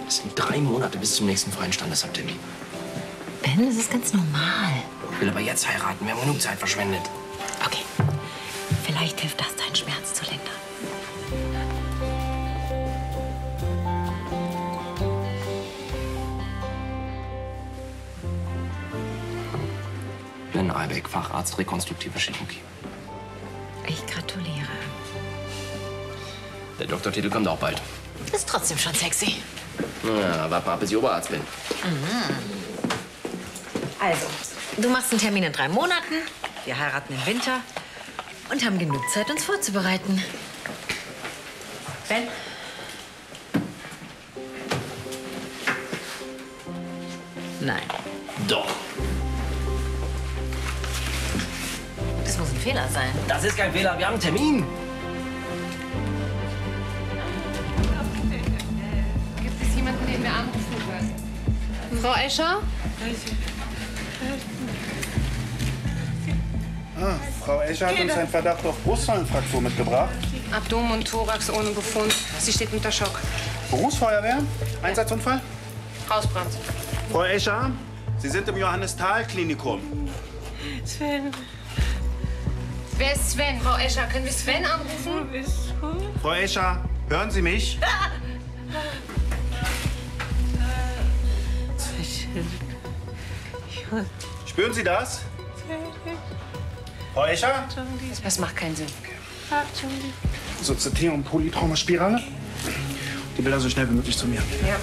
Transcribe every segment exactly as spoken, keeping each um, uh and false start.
Das sind drei Monate bis zum nächsten freien Standesabtermin. Ben, das ist ganz normal. Ich will aber jetzt heiraten. Wir haben genug Zeit verschwendet. Okay. Vielleicht hilft das, deinen Schmerz zu lindern. Ben Albeck, Facharzt rekonstruktive Chirurgie. Ich gratuliere. Der Doktortitel kommt auch bald. Ist trotzdem schon sexy. Na, warte mal, bis ich Oberarzt bin. Mhm. Also, du machst einen Termin in drei Monaten. Wir heiraten im Winter und haben genug Zeit, uns vorzubereiten. Ben? Nein. Doch. Das muss ein Fehler sein. Das ist kein Fehler. Wir haben einen Termin. Gibt es jemanden, den wir anrufen können? Frau Escher? Ah, Frau Escher hat uns einen Verdacht auf Brusthallenfraktur mitgebracht. Abdomen und Thorax ohne Befund. Sie steht unter Schock. Berufsfeuerwehr? Einsatzunfall? Hausbrand. Frau Escher, Sie sind im Johannes-Thal-Klinikum. Sven. Wer ist Sven? Frau Escher, können wir Sven anrufen? Frau Escher, hören Sie mich? Spüren Sie das? Frau Escher? Das macht keinen Sinn. So, C T und Polytraumaspirale. Die Bilder so schnell wie möglich zu mir. Ja.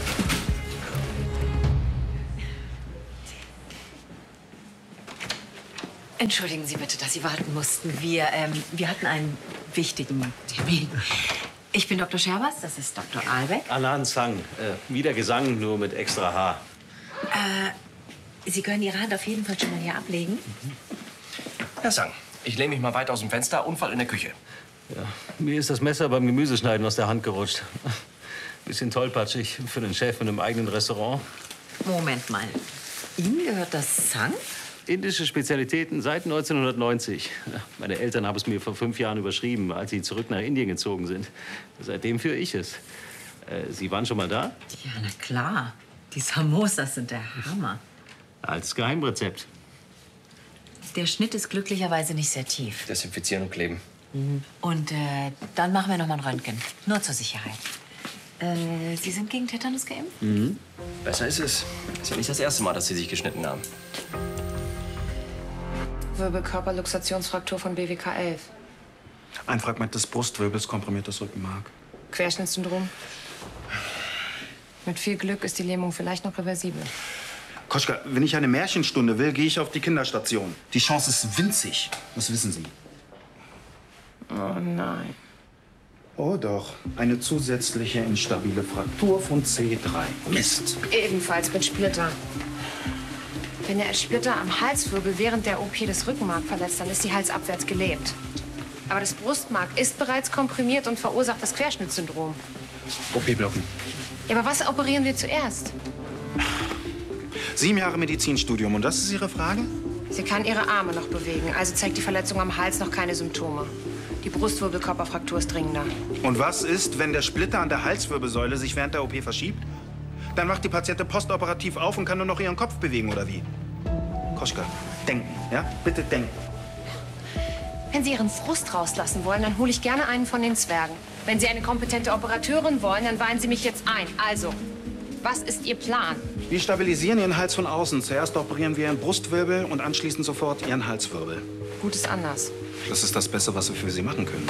Entschuldigen Sie bitte, dass Sie warten mussten. Wir, ähm, wir hatten einen wichtigen Termin. Ich bin Doktor Scherbers, das ist Doktor Albeck. Anan Sang. Äh, wieder Gesang, nur mit extra H. Äh, Sie können Ihre Hand auf jeden Fall schon mal hier ablegen. Herr Sang, ich lehne mich mal weit aus dem Fenster. Unfall in der Küche. Ja, mir ist das Messer beim Gemüseschneiden aus der Hand gerutscht. Bisschen tollpatschig für den Chef in einem eigenen Restaurant. Moment mal. Ihnen gehört das Sang? Indische Spezialitäten seit neunzehnhundertneunzig. Meine Eltern haben es mir vor fünf Jahren überschrieben, als sie zurück nach Indien gezogen sind. Seitdem führe ich es. Äh, Sie waren schon mal da? Ja, na klar. Die Samosas sind der Hammer. Als Geheimrezept. Der Schnitt ist glücklicherweise nicht sehr tief. Desinfizieren und kleben. Mhm. Und äh, dann machen wir noch mal ein Röntgen. Nur zur Sicherheit. Äh, Sie sind gegen Tetanus geimpft? Mhm. Besser ist es. Ist ja nicht das erste Mal, dass Sie sich geschnitten haben. Wirbelkörperluxationsfraktur von B W K elf. Ein Fragment des Brustwirbels, komprimiertes Rückenmark. Querschnittssyndrom. Mit viel Glück ist die Lähmung vielleicht noch reversibel. Koschka, wenn ich eine Märchenstunde will, gehe ich auf die Kinderstation. Die Chance ist winzig. Das wissen Sie. Oh nein. Oh doch. Eine zusätzliche instabile Fraktur von C drei. Mist. Ebenfalls mit Splitter. Wenn er als Splitter am Halswirbel während der O P das Rückenmark verletzt, dann ist die Halsabwärts gelähmt. Aber das Brustmark ist bereits komprimiert und verursacht das Querschnittssyndrom. O P-Blocken. Ja, aber was operieren wir zuerst? Sieben Jahre Medizinstudium. Und das ist Ihre Frage? Sie kann ihre Arme noch bewegen, also zeigt die Verletzung am Hals noch keine Symptome. Die Brustwirbelkörperfraktur ist dringender. Und was ist, wenn der Splitter an der Halswirbelsäule sich während der O P verschiebt? Dann wacht die Patientin postoperativ auf und kann nur noch ihren Kopf bewegen, oder wie? Koschka, denken, ja? Bitte denken. Wenn Sie Ihren Frust rauslassen wollen, dann hole ich gerne einen von den Zwergen. Wenn Sie eine kompetente Operateurin wollen, dann weihen Sie mich jetzt ein. Also, was ist Ihr Plan? Wir stabilisieren Ihren Hals von außen. Zuerst operieren wir Ihren Brustwirbel und anschließend sofort Ihren Halswirbel. Gut ist anders. Das ist das Beste, was wir für Sie machen können.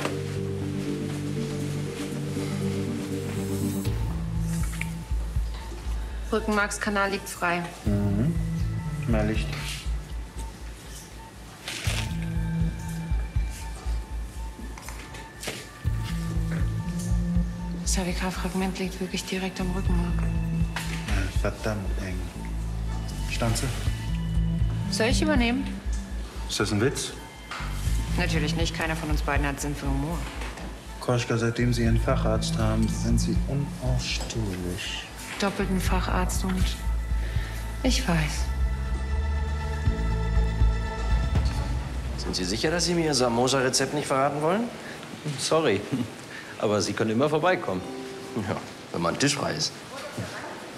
Rückenmarkskanal liegt frei. Mhm. Mehr Licht. Das H W K-Fragment liegt wirklich direkt am Rückenmark. Verdammt eng. Stanze? Soll ich übernehmen? Ist das ein Witz? Natürlich nicht. Keiner von uns beiden hat Sinn für Humor. Koschka, seitdem Sie Ihren Facharzt haben, sind Sie unausstehlich. Doppelten Facharzt und ich weiß. Sind Sie sicher, dass Sie mir Ihr Samosa-Rezept nicht verraten wollen? Sorry, aber Sie können immer vorbeikommen. Ja, wenn man Tisch frei ist.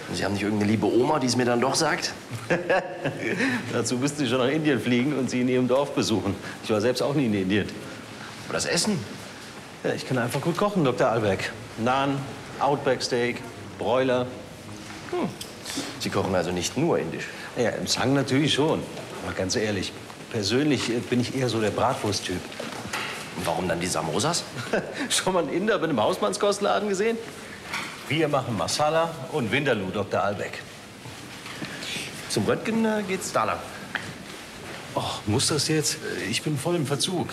Sie haben nicht irgendeine liebe Oma, die es mir dann doch sagt? Dazu müssten Sie schon nach Indien fliegen und sie in Ihrem Dorf besuchen. Ich war selbst auch nie in Indien. Aber das Essen? Ja, ich kann einfach gut kochen, Doktor Albeck. Naan, Outback-Steak, Broiler. Hm. Sie kochen also nicht nur indisch? Ja, im Sang natürlich schon. Aber ganz ehrlich, persönlich bin ich eher so der Bratwurst-Typ. Und warum dann die Samosas? Schon mal einen Inder bei einem Hausmannskostladen gesehen? Wir machen Masala und Vindaloo, Doktor Albeck. Zum Röntgen äh, geht's da lang. Och, muss das jetzt? Ich bin voll im Verzug.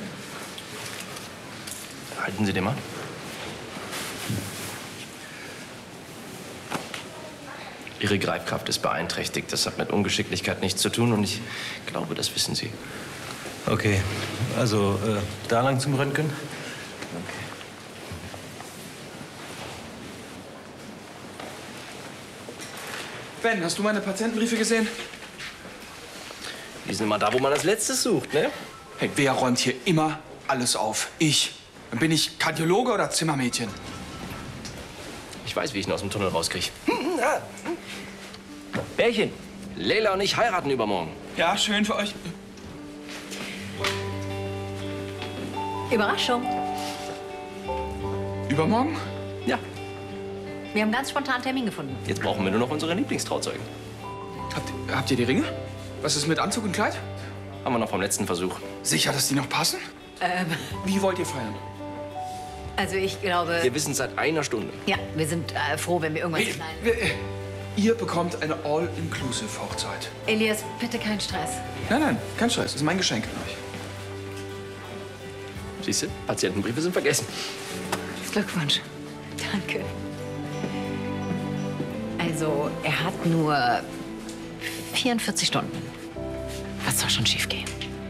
Halten Sie den mal. Ihre Greifkraft ist beeinträchtigt. Das hat mit Ungeschicklichkeit nichts zu tun und ich glaube, das wissen Sie. Okay, also äh, da lang zum Röntgen? Okay. Ben, hast du meine Patientenbriefe gesehen? Die sind immer da, wo man als letztes sucht, ne? Hey, wer räumt hier immer alles auf? Ich. Dann bin ich Kardiologe oder Zimmermädchen? Ich weiß, wie ich ihn aus dem Tunnel rauskriege. Bärchen, Leila und ich heiraten übermorgen. Ja, schön für euch. Überraschung. Übermorgen? Ja, Wir haben ganz spontan einen Termin gefunden. jetzt brauchen wir nur noch unsere Lieblingstrauzeugen. Habt, habt ihr die Ringe? Was ist mit Anzug und Kleid? Haben wir noch vom letzten Versuch. Sicher, dass die noch passen? Ähm, Wie wollt ihr feiern? also ich glaube... Wir wissen seit einer Stunde. Ja, wir sind äh, froh, wenn wir irgendwas Hey, schneiden. wir- äh, ihr bekommt eine All-Inclusive-Hochzeit. Elias, bitte keinen Stress. Nein, nein, kein Stress. Das ist mein Geschenk an euch. Siehst du, Patientenbriefe sind vergessen. Glückwunsch. Danke. Also, er hat nur vierundvierzig Stunden. Was soll schon schief gehen?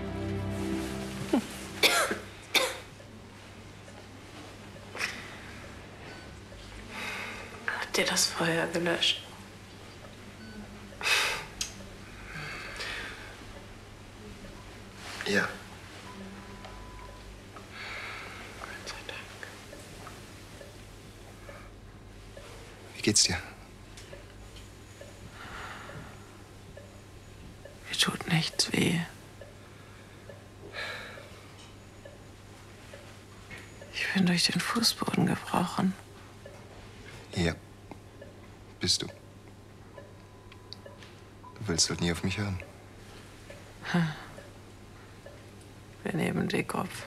Habt ihr das Feuer gelöscht? Ja. Gott sei Dank. Wie geht's dir? Mir tut nichts weh. Ich bin durch den Fußboden gebrochen. Ja, bist du. Du willst halt nie auf mich hören. Wir nehmen Dickkopf.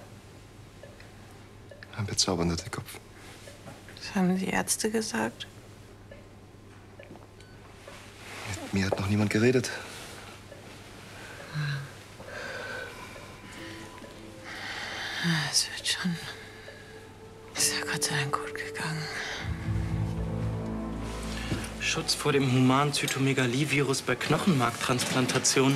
Ein bezaubernder Dickkopf. Das haben die Ärzte gesagt. Mit mir hat noch niemand geredet. Es wird schon. Ist ja Gott sei Dank gut gegangen. Schutz vor dem humanen Zytomegalie-Virus bei Knochenmarktransplantation.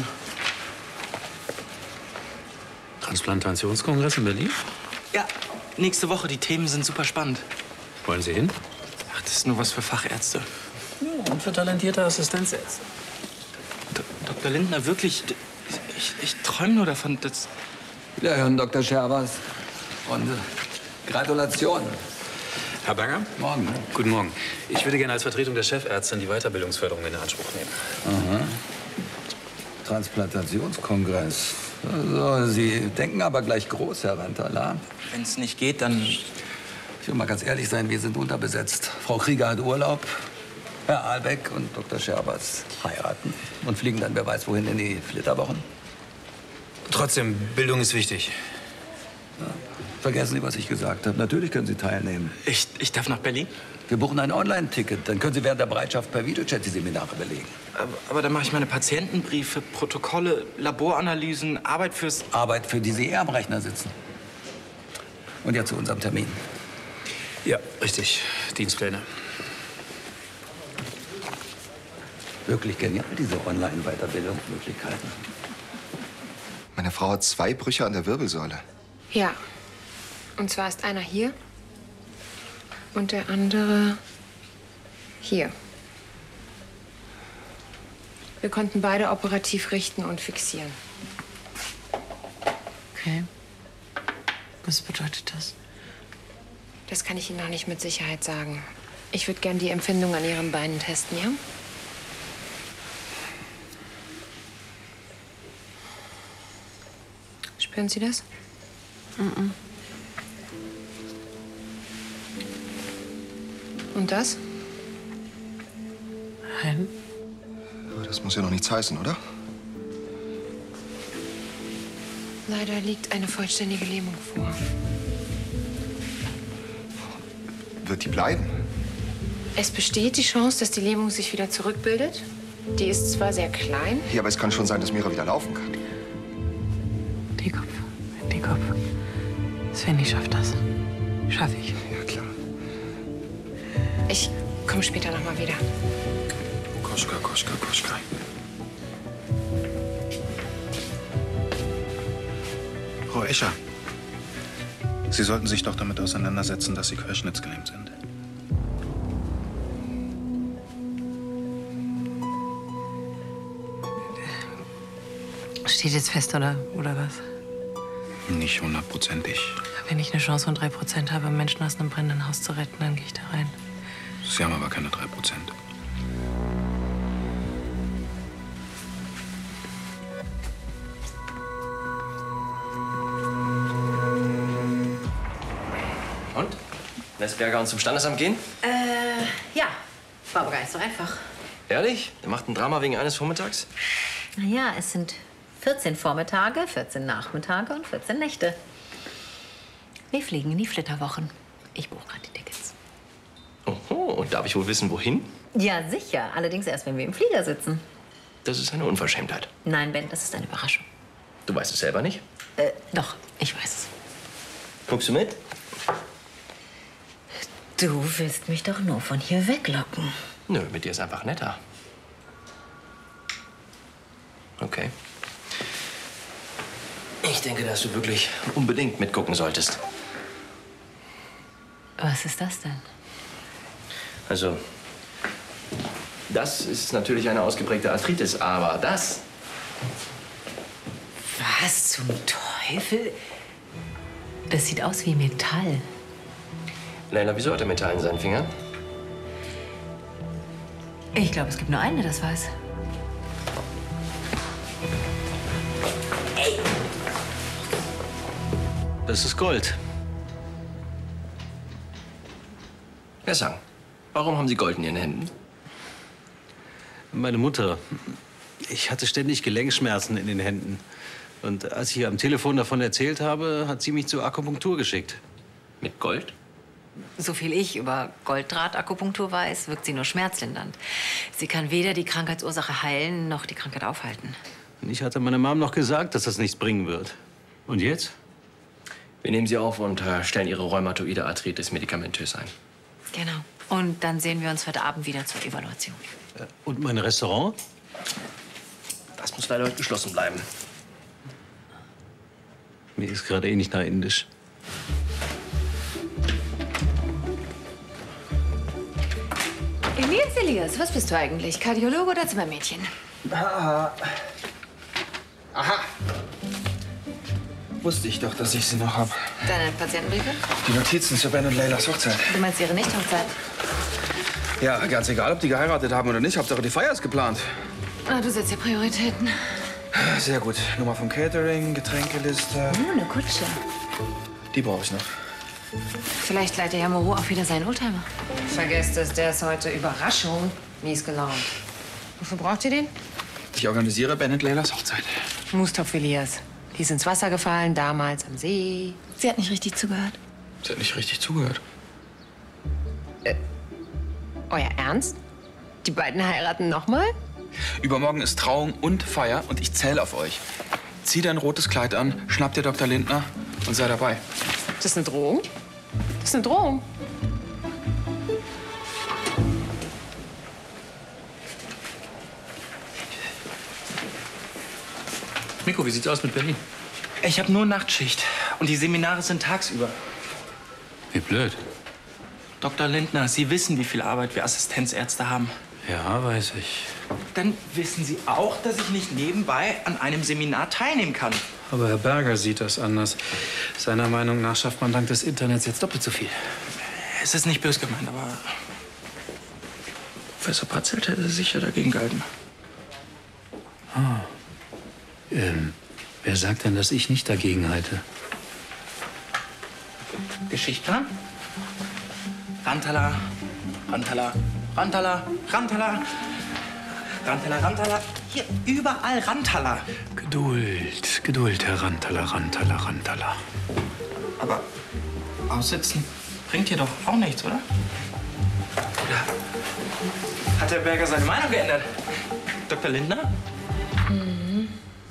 Transplantationskongress in Berlin? Ja, nächste Woche. Die Themen sind super spannend. Wollen Sie hin? Ach, das ist nur was für Fachärzte. Ja, und für talentierte Assistenzärzte. D Doktor Lindner, wirklich, d- ich, ich träume nur davon, dass... Wiederhören, Doktor Scherbers. Und äh, Gratulation. Herr Berger? Morgen. Guten Morgen. Ich würde gerne als Vertretung der Chefärztin die Weiterbildungsförderung in Anspruch nehmen. Aha. Transplantationskongress. Also, Sie denken aber gleich groß, Herr Renterla. Wenn es nicht geht, dann... Ich will mal ganz ehrlich sein, wir sind unterbesetzt. Frau Krieger hat Urlaub. Herr Albeck und Doktor Scherbers heiraten und fliegen dann wer weiß wohin in die Flitterwochen. Trotzdem, Bildung ist wichtig. Vergessen Sie, was ich gesagt habe. Natürlich können Sie teilnehmen. Ich, ich darf nach Berlin? Wir buchen ein Online-Ticket. Dann können Sie während der Bereitschaft per Videochat die Seminare belegen. Aber, aber dann mache ich meine Patientenbriefe, Protokolle, Laboranalysen, Arbeit fürs... Arbeit, für die Sie eher am Rechner sitzen. Und jetzt zu unserem Termin. Ja, richtig. Dienstpläne. Wirklich genial, diese Online-Weiterbildungsmöglichkeiten. Meine Frau hat zwei Brüche an der Wirbelsäule. Ja. Und zwar ist einer hier und der andere hier. Wir konnten beide operativ richten und fixieren. Okay. Was bedeutet das? Das kann ich Ihnen noch nicht mit Sicherheit sagen. Ich würde gern die Empfindung an Ihren Beinen testen, ja? Spüren Sie das? Mhm. Und das? Nein. Aber das muss ja noch nichts heißen, oder? Leider liegt eine vollständige Lähmung vor. Wird die bleiben? Es besteht die Chance, dass die Lähmung sich wieder zurückbildet. Die ist zwar sehr klein. Ja, aber es kann schon sein, dass Mira wieder laufen kann. Teekopf, Teekopf. Svenny schafft das. Schaffe ich. Ja, klar. Ich komme später noch mal wieder. Koschka, Koschka, Koschka. Frau Escher, Sie sollten sich doch damit auseinandersetzen, dass Sie querschnittsgelähmt sind. Steht jetzt fest, oder, oder was? Nicht hundertprozentig. Wenn ich eine Chance von drei Prozent habe, Menschen aus einem brennenden Haus zu retten, dann gehe ich da rein. Sie haben aber keine drei Prozent. Und? Lässt Berger uns zum Standesamt gehen? Äh, ja. War aber gar nicht so einfach. Ehrlich? Der macht ein Drama wegen eines Vormittags? Naja, es sind vierzehn Vormittage, vierzehn Nachmittage und vierzehn Nächte. Wir fliegen in die Flitterwochen. Ich buche gerade die Tickets. Oho, und darf ich wohl wissen, wohin? Ja, sicher. Allerdings erst, wenn wir im Flieger sitzen. Das ist eine Unverschämtheit. Nein, Ben, das ist eine Überraschung. Du weißt es selber nicht? Äh, doch, ich weiß es. Guckst du mit? Du willst mich doch nur von hier weglocken. Nö, mit dir ist einfach netter. Okay. Ich denke, dass du wirklich unbedingt mitgucken solltest. Was ist das denn? Also, das ist natürlich eine ausgeprägte Arthritis, aber das... Was zum Teufel? Das sieht aus wie Metall. Leila, wieso hat er Metall in seinen Fingern? Ich glaube, es gibt nur einen, der das weiß. Das ist Gold. Wer sagen? Warum haben Sie Gold in Ihren Händen? Meine Mutter. Ich hatte ständig Gelenkschmerzen in den Händen. Und als ich ihr am Telefon davon erzählt habe, hat sie mich zur Akupunktur geschickt. Mit Gold? So viel ich über Golddraht-Akupunktur weiß, wirkt sie nur schmerzlindernd. Sie kann weder die Krankheitsursache heilen, noch die Krankheit aufhalten. Und ich hatte meiner Mom noch gesagt, dass das nichts bringen wird. Und jetzt? Wir nehmen Sie auf und äh, stellen Ihre rheumatoide Arthritis medikamentös ein. Genau. Und dann sehen wir uns heute Abend wieder zur Evaluation. Und mein Restaurant? Das muss leider heute geschlossen bleiben. Mir ist gerade eh nicht nach Indisch. Elias, Elias, was bist du eigentlich? Kardiologe oder Zimmermädchen? Ah. Aha. Wusste ich doch, dass ich sie noch habe. Deine Patientenbriefe? Die Notizen zu Ben und Leylas Hochzeit. Du meinst ihre Nicht-Hochzeit? Ja, ganz egal, ob die geheiratet haben oder nicht. Hauptsache, die Feier ist geplant. Ah, du setzt ja Prioritäten. Sehr gut. Nummer vom Catering, Getränkeliste. Nur eine Kutsche. Die brauche ich noch. Vielleicht leiht der Herr Moreau auch wieder seinen Oldtimer. Vergesst es, der ist heute Überraschung. Mies gelaunt. Wofür braucht ihr den? Ich organisiere Ben und Leylas Hochzeit. Mustopf Elias. Die ist ins Wasser gefallen, damals am See. Sie hat nicht richtig zugehört. Sie hat nicht richtig zugehört. Äh, euer Ernst? Die beiden heiraten nochmal? Übermorgen ist Trauung und Feier und ich zähle auf euch. Zieh dein rotes Kleid an, schnapp dir Doktor Lindner und sei dabei. Das ist eine Drohung? Das ist eine Drohung. Miko, wie sieht's aus mit Berlin? Ich habe nur Nachtschicht und die Seminare sind tagsüber. Wie blöd. Doktor Lindner, Sie wissen, wie viel Arbeit wir Assistenzärzte haben. Ja, weiß ich. Dann wissen Sie auch, dass ich nicht nebenbei an einem Seminar teilnehmen kann. Aber Herr Berger sieht das anders. Seiner Meinung nach schafft man dank des Internets jetzt doppelt so viel. Es ist nicht böse gemeint, aber Professor Patzelt hätte sicher dagegen gehalten. Ah. Ähm, wer sagt denn, dass ich nicht dagegen halte? Geschichtsplan? Rantala, Rantala, Rantala, Rantala, Rantala, Rantala. Hier, überall Rantala. Geduld, Geduld, Herr Rantala, Rantala, Rantala. Aber aussitzen bringt hier doch auch nichts, oder? Oder hat der Berger seine Meinung geändert? Doktor Lindner? Mhm.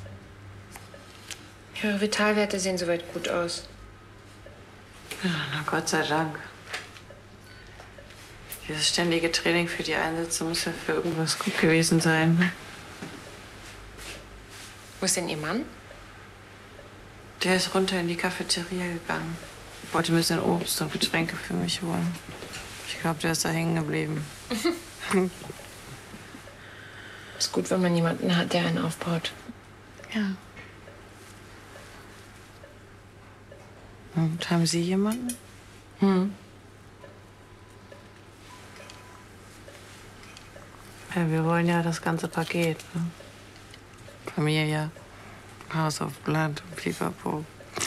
Ihre Vitalwerte sehen soweit gut aus. Ja, na Gott sei Dank. Dieses ständige Training für die Einsätze muss ja für irgendwas gut gewesen sein. Ne? Wo ist denn Ihr Mann? Der ist runter in die Cafeteria gegangen. Wollte ein bisschen Obst und Getränke für mich holen. Ich glaube, der ist da hängen geblieben. Ist gut, wenn man jemanden hat, der einen aufbaut. Ja. Und haben Sie jemanden? Hm. Ja, wir wollen ja das ganze Paket. Ne? Familie, Haus auf Land, Pipapo.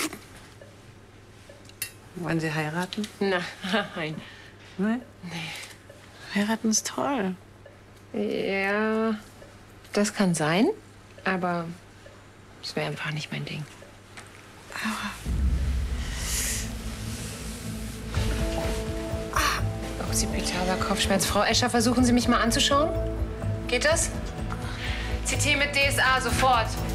Wollen Sie heiraten? Nein. Ne? Nee. Heiraten ist toll. Ja, das kann sein, aber es wäre einfach nicht mein Ding. Aber Occipitaler Kopfschmerz. Frau Escher, versuchen Sie mich mal anzuschauen? Geht das? C T mit D S A, sofort.